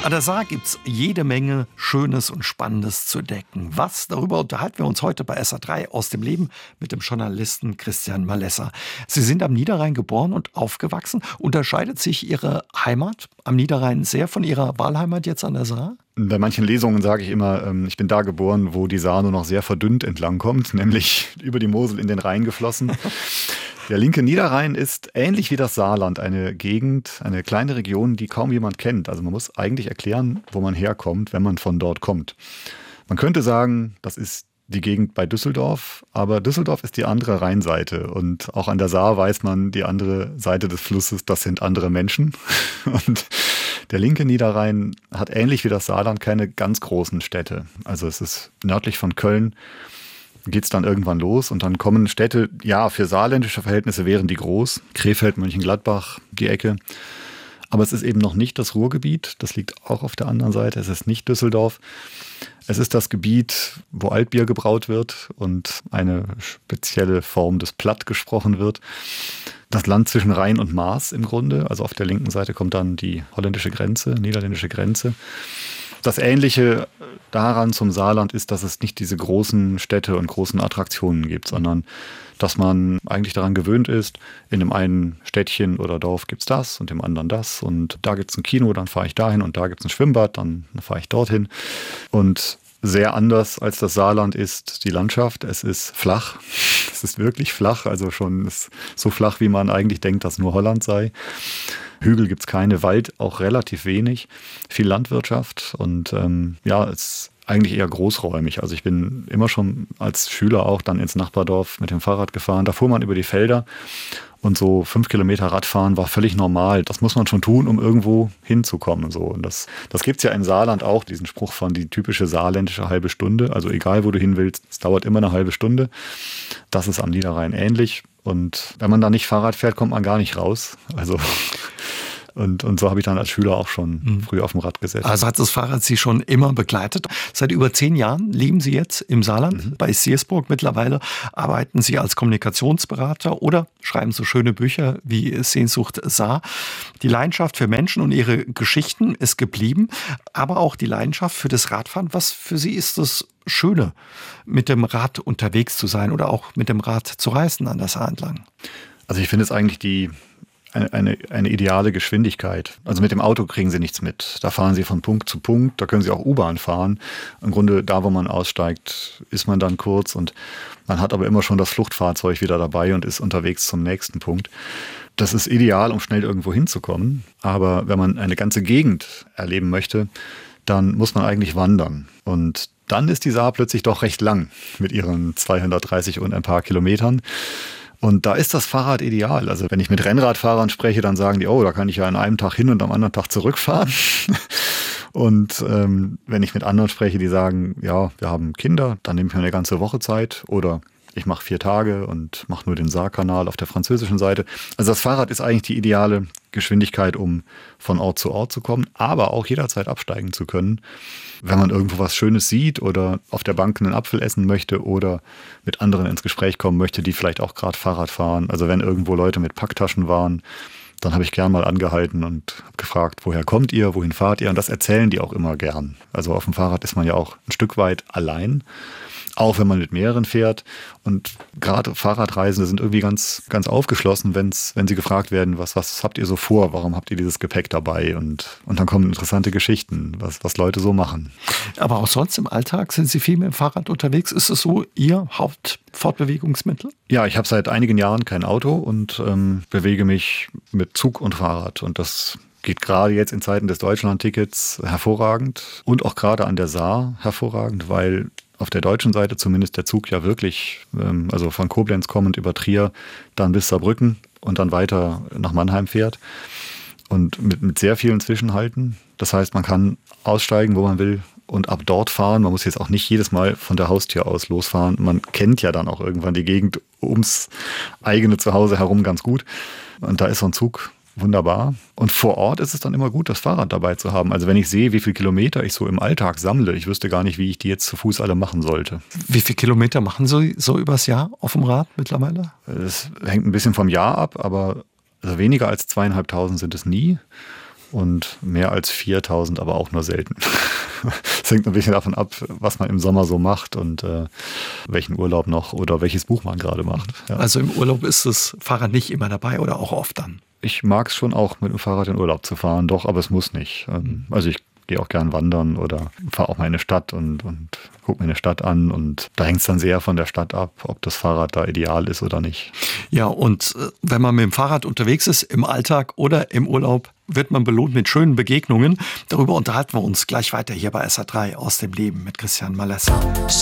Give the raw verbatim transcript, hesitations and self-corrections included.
An der Saar gibt es jede Menge Schönes und Spannendes zu entdecken. Was? Darüber unterhalten wir uns heute bei S A drei aus dem Leben mit dem Journalisten Christian Malesser. Sie sind am Niederrhein geboren und aufgewachsen. Unterscheidet sich Ihre Heimat am Niederrhein sehr von Ihrer Wahlheimat jetzt an der Saar? Bei manchen Lesungen sage ich immer, ich bin da geboren, wo die Saar nur noch sehr verdünnt entlangkommt, nämlich über die Mosel in den Rhein geflossen. Der linke Niederrhein ist ähnlich wie das Saarland eine Gegend, eine kleine Region, die kaum jemand kennt. Also man muss eigentlich erklären, wo man herkommt, wenn man von dort kommt. Man könnte sagen, das ist die Gegend bei Düsseldorf, aber Düsseldorf ist die andere Rheinseite und auch an der Saar weiß man, die andere Seite des Flusses, das sind andere Menschen. Und der linke Niederrhein hat ähnlich wie das Saarland keine ganz großen Städte. Also es ist nördlich von Köln, geht es dann irgendwann los und dann kommen Städte, ja, für saarländische Verhältnisse wären die groß. Krefeld, Mönchengladbach, die Ecke. Aber es ist eben noch nicht das Ruhrgebiet, das liegt auch auf der anderen Seite. Es ist nicht Düsseldorf. Es ist das Gebiet, wo Altbier gebraut wird und eine spezielle Form des Platt gesprochen wird. Das Land zwischen Rhein und Maas im Grunde. Also auf der linken Seite kommt dann die holländische Grenze, niederländische Grenze. Das Ähnliche daran zum Saarland ist, dass es nicht diese großen Städte und großen Attraktionen gibt, sondern dass man eigentlich daran gewöhnt ist, in dem einen Städtchen oder Dorf gibt's das und im anderen das und da gibt's ein Kino, dann fahre ich dahin und da gibt's ein Schwimmbad, dann fahre ich dorthin. Und sehr anders als das Saarland ist die Landschaft. Es ist flach, es ist wirklich flach, also schon ist so flach, wie man eigentlich denkt, dass nur Holland sei. Hügel gibt's keine, Wald auch relativ wenig, viel Landwirtschaft und ähm, ja, es ist eigentlich eher großräumig. Also ich bin immer schon als Schüler auch dann ins Nachbardorf mit dem Fahrrad gefahren. Da fuhr man über die Felder und so fünf Kilometer Radfahren war völlig normal. Das muss man schon tun, um irgendwo hinzukommen. So. Und das, das gibt's ja im Saarland auch, diesen Spruch von die typische saarländische halbe Stunde. Also egal, wo du hin willst, es dauert immer eine halbe Stunde. Das ist am Niederrhein ähnlich. Und wenn man da nicht Fahrrad fährt, kommt man gar nicht raus. Also Und, und so habe ich dann als Schüler auch schon mhm. früh auf dem Rad gesessen. Also hat das Fahrrad Sie schon immer begleitet. Seit über zehn Jahren leben Sie jetzt im Saarland, mhm. bei Seersburg. Mittlerweile arbeiten Sie als Kommunikationsberater oder schreiben so schöne Bücher wie Sehnsucht Saar. Die Leidenschaft für Menschen und ihre Geschichten ist geblieben, aber auch die Leidenschaft für das Radfahren. Was für Sie ist das Schöne, mit dem Rad unterwegs zu sein oder auch mit dem Rad zu reisen an der Saar entlang? Also ich finde es eigentlich die Eine, eine, eine ideale Geschwindigkeit. Also mit dem Auto kriegen Sie nichts mit. Da fahren Sie von Punkt zu Punkt, da können Sie auch U-Bahn fahren. Im Grunde, da wo man aussteigt, ist man dann kurz und man hat aber immer schon das Fluchtfahrzeug wieder dabei und ist unterwegs zum nächsten Punkt. Das ist ideal, um schnell irgendwo hinzukommen. Aber wenn man eine ganze Gegend erleben möchte, dann muss man eigentlich wandern. Und dann ist die Saar plötzlich doch recht lang mit ihren zweihundertdreißig und ein paar Kilometern. Und da ist das Fahrrad ideal. Also wenn ich mit Rennradfahrern spreche, dann sagen die, oh, da kann ich ja an einem Tag hin und am anderen Tag zurückfahren. Und ähm, wenn ich mit anderen spreche, die sagen, ja, wir haben Kinder, dann nehme ich mir eine ganze Woche Zeit oder ich mache vier Tage und mache nur den Saarkanal auf der französischen Seite. Also das Fahrrad ist eigentlich die ideale Geschwindigkeit, um von Ort zu Ort zu kommen, aber auch jederzeit absteigen zu können, wenn man irgendwo was Schönes sieht oder auf der Bank einen Apfel essen möchte oder mit anderen ins Gespräch kommen möchte, die vielleicht auch gerade Fahrrad fahren. Also wenn irgendwo Leute mit Packtaschen waren, dann habe ich gern mal angehalten und habe gefragt, woher kommt ihr, wohin fahrt ihr? Und das erzählen die auch immer gern. Also auf dem Fahrrad ist man ja auch ein Stück weit allein. Auch wenn man mit mehreren fährt. Und gerade Fahrradreisende sind irgendwie ganz, ganz aufgeschlossen, wenn's, wenn sie gefragt werden, was, was habt ihr so vor? Warum habt ihr dieses Gepäck dabei? Und, und dann kommen interessante Geschichten, was, was Leute so machen. Aber auch sonst im Alltag sind Sie viel mit dem Fahrrad unterwegs. Ist es so Ihr Hauptfortbewegungsmittel? Ja, ich habe seit einigen Jahren kein Auto und ähm, bewege mich mit Zug und Fahrrad. Und das geht gerade jetzt in Zeiten des Deutschlandtickets hervorragend. Und auch gerade an der Saar hervorragend, weil auf der deutschen Seite zumindest der Zug ja wirklich, also von Koblenz kommend über Trier, dann bis Saarbrücken und dann weiter nach Mannheim fährt. Und mit, mit sehr vielen Zwischenhalten. Das heißt, man kann aussteigen, wo man will und ab dort fahren. Man muss jetzt auch nicht jedes Mal von der Haustür aus losfahren. Man kennt ja dann auch irgendwann die Gegend ums eigene Zuhause herum ganz gut. Und da ist so ein Zug wunderbar. Und vor Ort ist es dann immer gut, das Fahrrad dabei zu haben. Also wenn ich sehe, wie viele Kilometer ich so im Alltag sammle, ich wüsste gar nicht, wie ich die jetzt zu Fuß alle machen sollte. Wie viele Kilometer machen Sie so übers Jahr auf dem Rad mittlerweile? Das hängt ein bisschen vom Jahr ab, aber also weniger als zweieinhalbtausend sind es nie. und mehr als viertausend aber auch nur selten. Es hängt ein bisschen davon ab, was man im Sommer so macht und äh, welchen Urlaub noch oder welches Buch man gerade macht. Ja. Also im Urlaub ist das Fahrrad nicht immer dabei oder auch oft dann? Ich mag es schon auch, mit dem Fahrrad in Urlaub zu fahren, doch, aber es muss nicht. Also ich gehe auch gern wandern oder fahre auch mal in eine Stadt und, und gucke mir eine Stadt an. Und da hängt es dann sehr von der Stadt ab, ob das Fahrrad da ideal ist oder nicht. Ja, und wenn man mit dem Fahrrad unterwegs ist, im Alltag oder im Urlaub, wird man belohnt mit schönen Begegnungen. Darüber unterhalten wir uns gleich weiter hier bei S R drei aus dem Leben mit Christian Malessa.